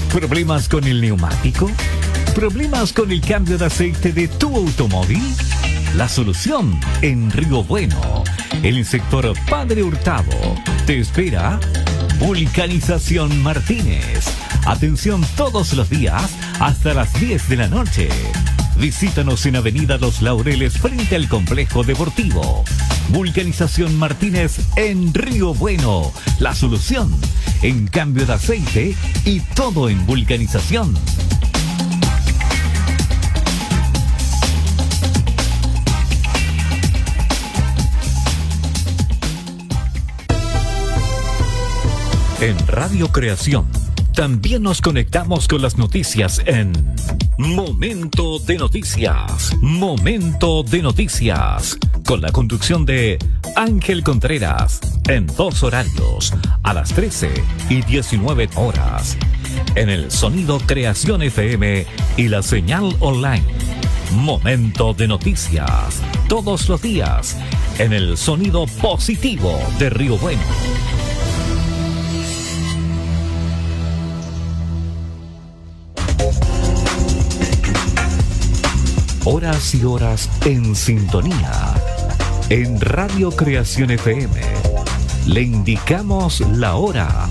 ¿Problemas con el neumático? ¿Problemas con el cambio de aceite de tu automóvil? La solución en Río Bueno. El sector Padre Hurtado te espera. Vulcanización Martínez. Atención todos los días hasta las 10 de la noche. Visítanos en Avenida Los Laureles frente al Complejo Deportivo. Vulcanización Martínez en Río Bueno. La solución en cambio de aceite y todo en vulcanización. En Radio Creación también nos conectamos con las noticias en Momento de Noticias. Momento de Noticias. Con la conducción de Ángel Contreras. En 2 horarios. A las 13 y 19 horas. En el Sonido Creación FM y la señal online. Momento de Noticias. Todos los días. En el Sonido Positivo de Río Bueno. Horas y horas en sintonía. En Radio Creación FM le indicamos la hora.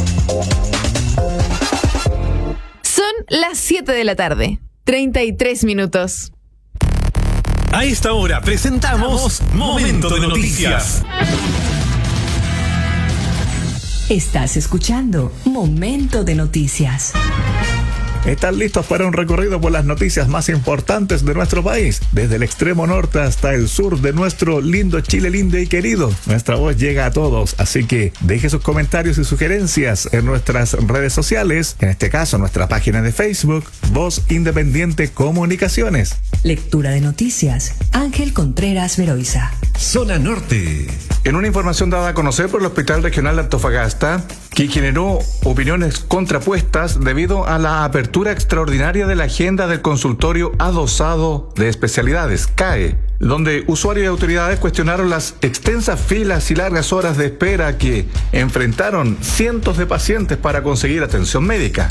Son las 7 de la tarde, 33 minutos. A esta hora presentamos Momento de Noticias. Estás escuchando Momento de Noticias. ¿Están listos para un recorrido por las noticias más importantes de nuestro país? Desde el extremo norte hasta el sur de nuestro lindo Chile lindo y querido. Nuestra voz llega a todos, así que deje sus comentarios y sugerencias en nuestras redes sociales, en este caso nuestra página de Facebook, Voz Independiente Comunicaciones. Lectura de noticias, Ángel Contreras Veroiza. Zona Norte. En una información dada a conocer por el Hospital Regional de Antofagasta, que generó opiniones contrapuestas debido a la apertura extraordinaria de la agenda del consultorio adosado de especialidades, CAE, donde usuarios y autoridades cuestionaron las extensas filas y largas horas de espera que enfrentaron cientos de pacientes para conseguir atención médica.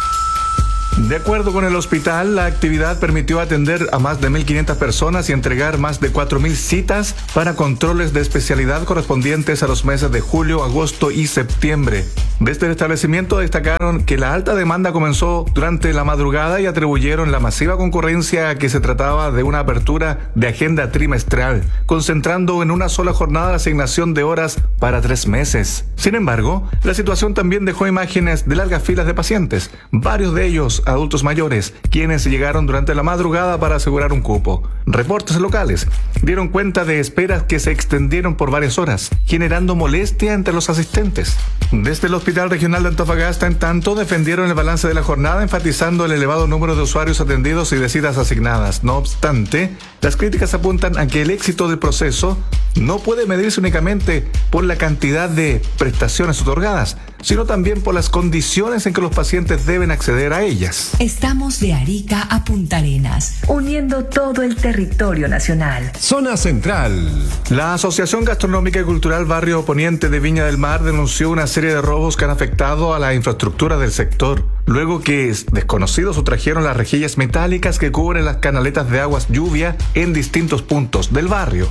De acuerdo con el hospital, la actividad permitió atender a más de 1.500 personas y entregar más de 4.000 citas para controles de especialidad correspondientes a los meses de julio, agosto y septiembre. Desde el establecimiento destacaron que la alta demanda comenzó durante la madrugada y atribuyeron la masiva concurrencia a que se trataba de una apertura de agenda trimestral, concentrando en una sola jornada la asignación de horas para 3 meses. Sin embargo, la situación también dejó imágenes de largas filas de pacientes, varios de ellos adultos mayores, quienes llegaron durante la madrugada para asegurar un cupo. Reportes locales dieron cuenta de esperas que se extendieron por varias horas, generando molestia entre los asistentes. Desde el Hospital Regional de Antofagasta, en tanto, defendieron el balance de la jornada, enfatizando el elevado número de usuarios atendidos y de citas asignadas. No obstante, las críticas apuntan a que el éxito del proceso no puede medirse únicamente por la cantidad de prestaciones otorgadas, sino también por las condiciones en que los pacientes deben acceder a ellas. Estamos de Arica a Punta Arenas, uniendo todo el territorio nacional. Zona Central. La Asociación Gastronómica y Cultural Barrio Poniente de Viña del Mar denunció una serie de robos que han afectado a la infraestructura del sector, luego que desconocidos sustrajeron las rejillas metálicas que cubren las canaletas de aguas lluvia en distintos puntos del barrio.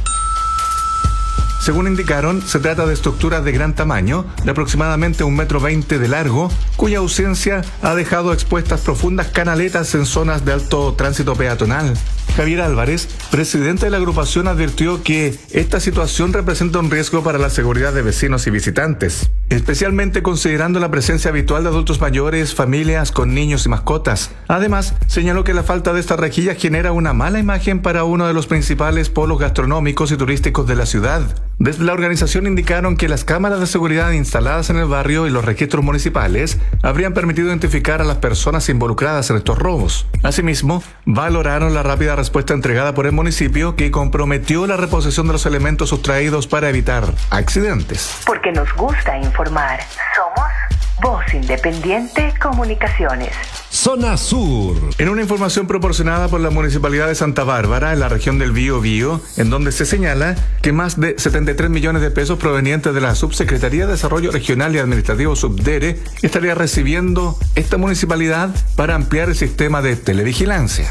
Según indicaron, se trata de estructuras de gran tamaño, de aproximadamente 1,20 m de largo, cuya ausencia ha dejado expuestas profundas canaletas en zonas de alto tránsito peatonal. Javier Álvarez, presidente de la agrupación, advirtió que esta situación representa un riesgo para la seguridad de vecinos y visitantes, especialmente considerando la presencia habitual de adultos mayores, familias con niños y mascotas. Además, señaló que la falta de estas rejillas genera una mala imagen para uno de los principales polos gastronómicos y turísticos de la ciudad. Desde la organización indicaron que las cámaras de seguridad instaladas en el barrio y los registros municipales habrían permitido identificar a las personas involucradas en estos robos. Asimismo, valoraron la rápida respuesta entregada por el municipio, que comprometió la reposición de los elementos sustraídos para evitar accidentes. Porque nos gusta informar. Somos Voz Independiente Comunicaciones. Zona Sur. En una información proporcionada por la Municipalidad de Santa Bárbara, en la región del Biobío, en donde se señala que más de 73 millones de pesos provenientes de la Subsecretaría de Desarrollo Regional y Administrativo Subdere estaría recibiendo esta municipalidad para ampliar el sistema de televigilancia.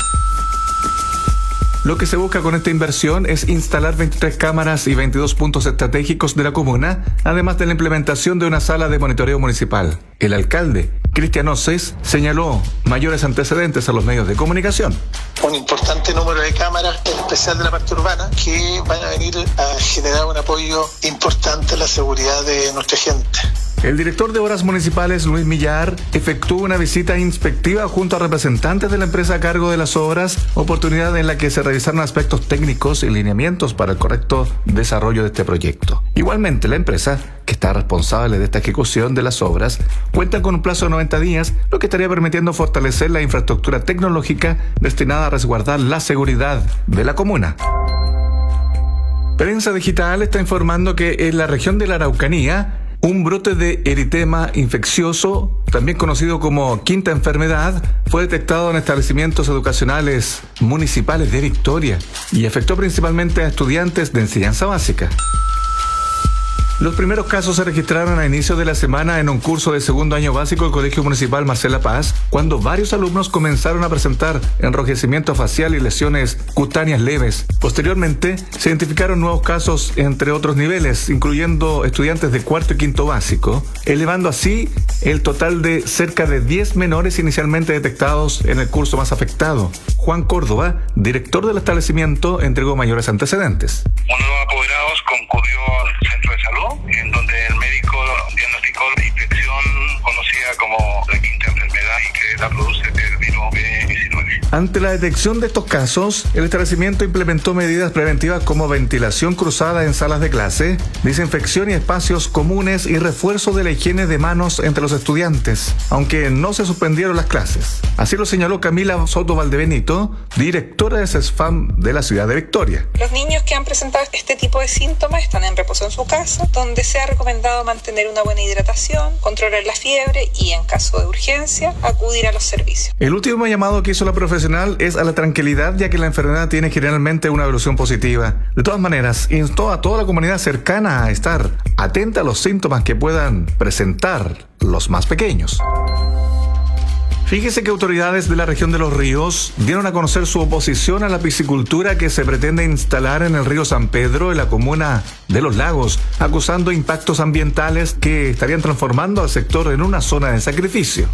Lo que se busca con esta inversión es instalar 23 cámaras y 22 puntos estratégicos de la comuna, además de la implementación de una sala de monitoreo municipal. El alcalde, Cristian Oces, señaló mayores antecedentes a los medios de comunicación. Un importante número de cámaras, en especial de la parte urbana, que van a venir a generar un apoyo importante a la seguridad de nuestra gente. El director de Obras Municipales, Luis Millar, efectuó una visita inspectiva junto a representantes de la empresa a cargo de las obras, oportunidad en la que se revisaron aspectos técnicos y lineamientos para el correcto desarrollo de este proyecto. Igualmente, la empresa, que está responsable de esta ejecución de las obras, cuenta con un plazo de 90 días, lo que estaría permitiendo fortalecer la infraestructura tecnológica destinada a resguardar la seguridad de la comuna. Prensa Digital está informando que en la región de la Araucanía, un brote de eritema infeccioso, también conocido como quinta enfermedad, fue detectado en establecimientos educacionales municipales de Victoria y afectó principalmente a estudiantes de enseñanza básica. Los primeros casos se registraron a inicio de la semana en un curso de segundo año básico del Colegio Municipal Marcela Paz, cuando varios alumnos comenzaron a presentar enrojecimiento facial y lesiones cutáneas leves. Posteriormente, se identificaron nuevos casos entre otros niveles, incluyendo estudiantes de cuarto y quinto básico, elevando así el total de cerca de 10 menores inicialmente detectados en el curso más afectado. Juan Córdoba, director del establecimiento, entregó mayores antecedentes. Uno de los apoderados concurrió al centro de salud, en donde el médico diagnosticó la infección conocida como la quinta enfermedad y que la produce el virus B19. Ante la detección de estos casos, el establecimiento implementó medidas preventivas como ventilación cruzada en salas de clase, desinfección y espacios comunes y refuerzo de la higiene de manos entre los estudiantes, aunque no se suspendieron las clases. Así lo señaló Camila Soto Valdebenito, directora de CESFAM de la ciudad de Victoria. Los niños que han presentado este tipo de síntomas están en reposo en su casa, donde se ha recomendado mantener una buena hidratación, controlar la fiebre y, en caso de urgencia, acudir a los servicios. El último llamado que hizo la profesional es a la tranquilidad, ya que la enfermedad tiene generalmente una evolución positiva. De todas maneras, instó a toda la comunidad cercana a estar atenta a los síntomas que puedan presentar los más pequeños. Fíjese que autoridades de la región de Los Ríos dieron a conocer su oposición a la piscicultura que se pretende instalar en el río San Pedro, en la comuna de Los Lagos, acusando impactos ambientales que estarían transformando al sector en una zona de sacrificio.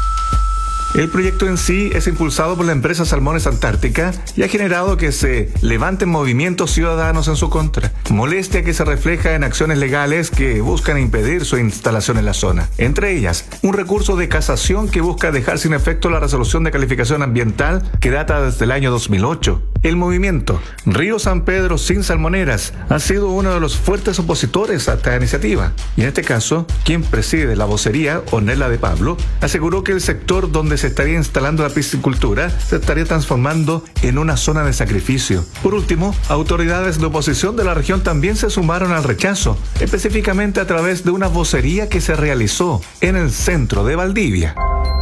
El proyecto en sí es impulsado por la empresa Salmones Antártica y ha generado que se levanten movimientos ciudadanos en su contra, molestia que se refleja en acciones legales que buscan impedir su instalación en la zona. Entre ellas, un recurso de casación que busca dejar sin efecto la resolución de calificación ambiental que data desde el año 2008. El movimiento Río San Pedro sin salmoneras ha sido uno de los fuertes opositores a esta iniciativa. Y en este caso, quien preside la vocería, Ornella de Pablo, aseguró que el sector donde se estaría instalando la piscicultura se estaría transformando en una zona de sacrificio. Por último, autoridades de oposición de la región también se sumaron al rechazo, específicamente a través de una vocería que se realizó en el centro de Valdivia.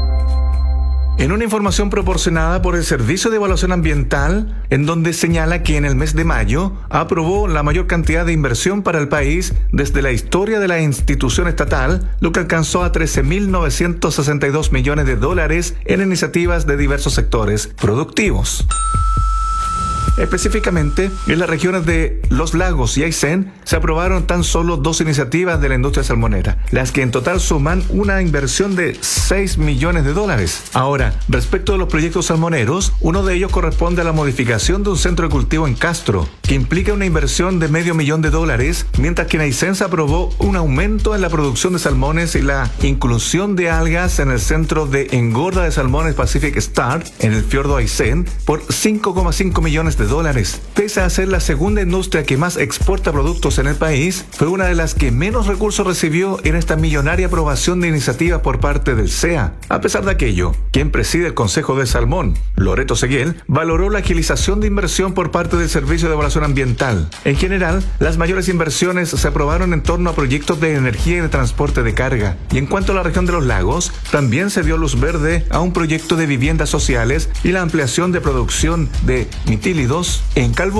En una información proporcionada por el Servicio de Evaluación Ambiental, en donde señala que en el mes de mayo aprobó la mayor cantidad de inversión para el país desde la historia de la institución estatal, lo que alcanzó a 13.962 millones de dólares en iniciativas de diversos sectores productivos. Específicamente, en las regiones de Los Lagos y Aysén se aprobaron tan solo 2 iniciativas de la industria salmonera, las que en total suman una inversión de 6 millones de dólares. Ahora, respecto de los proyectos salmoneros, uno de ellos corresponde a la modificación de un centro de cultivo en Castro, que implica una inversión de $500,000, mientras que en Aysén se aprobó un aumento en la producción de salmones y la inclusión de algas en el centro de engorda de salmones Pacific Star en el fiordo Aysén por $5,5 millones. dólares. Pese a ser la segunda industria que más exporta productos en el país, fue una de las que menos recursos recibió en esta millonaria aprobación de iniciativa por parte del CEA. A pesar de aquello, quien preside el Consejo de Salmón, Loreto Seguiel, valoró la agilización de inversión por parte del Servicio de Evaluación Ambiental. En general, las mayores inversiones se aprobaron en torno a proyectos de energía y de transporte de carga. Y en cuanto a la región de los lagos, también se dio luz verde a un proyecto de viviendas sociales y la ampliación de producción de mitílidos en Calbuco.